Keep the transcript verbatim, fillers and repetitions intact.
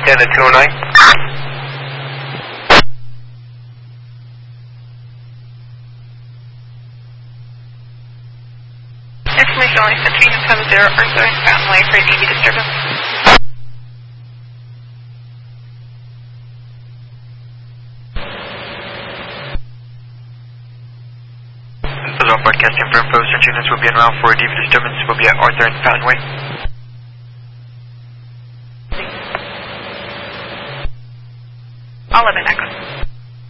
ten to two oh nine. Information only seventeen seven zero Arthur and Fountain Way for an E V disturbance. This is all broadcasting for info. Central units will be en route for a D V disturbance. Will be at Arthur and Fountain Way.